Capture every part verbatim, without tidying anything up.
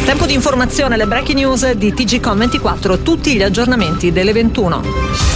Tempo di informazione, le breaking news di T G Com ventiquattro, tutti gli aggiornamenti delle ventuno.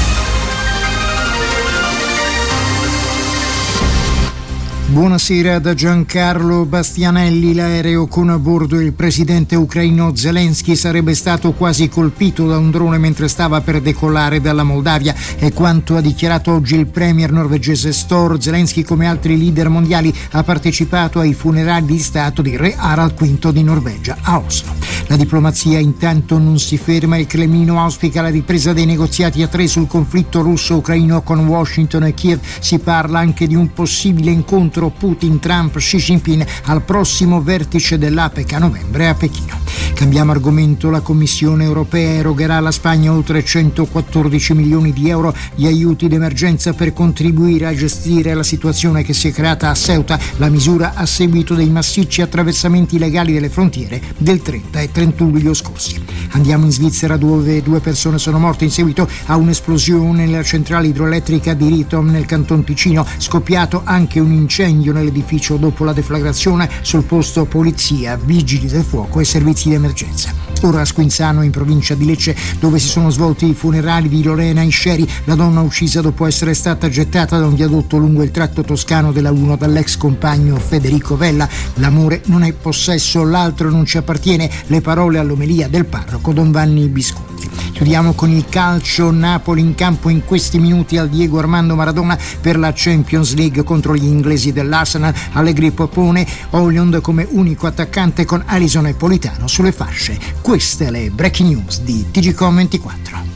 Buonasera da Giancarlo Bastianelli. L'aereo con a bordo il presidente ucraino Zelensky sarebbe stato quasi colpito da un drone mentre stava per decollare dalla Moldavia. È quanto ha dichiarato oggi il premier norvegese Støre. Zelensky, come altri leader mondiali, ha partecipato ai funerali di Stato di re Harald quinto di Norvegia a Oslo. La diplomazia intanto non si ferma. Il Cremlino auspica la ripresa dei negoziati a tre sul conflitto russo-ucraino con Washington e Kiev. Si parla anche di un possibile incontro Putin, Trump, Xi Jinping al prossimo vertice dell'APEC a novembre a Pechino. Cambiamo argomento. La Commissione europea erogherà alla Spagna oltre centoquattordici milioni di euro di aiuti d'emergenza per contribuire a gestire la situazione che si è creata a Ceuta. La misura a seguito dei massicci attraversamenti illegali delle frontiere del trenta e trentuno luglio scorsi. Andiamo in Svizzera, dove due persone sono morte in seguito a un'esplosione nella centrale idroelettrica di Ritom nel Canton Ticino. Scoppiato anche un incendio nell'edificio dopo la deflagrazione. Sul posto polizia, vigili del fuoco e servizi di emergenza. Ora a Squinzano, in provincia di Lecce, dove si sono svolti i funerali di Lorena Isceri, la donna uccisa dopo essere stata gettata da un viadotto lungo il tratto toscano della uno dall'ex compagno Federico Vella. L'amore non è possesso, l'altro non ci appartiene, le parole all'omelia del parroco Don Vanni Bisconti. Chiudiamo con il calcio. Napoli in campo in questi minuti al Diego Armando Maradona per la Champions League contro gli inglesi dell'Arsenal. Allegri propone Højlund come unico attaccante con Alisson e Politano sulle fasce. Queste le breaking news di T G Com ventiquattro.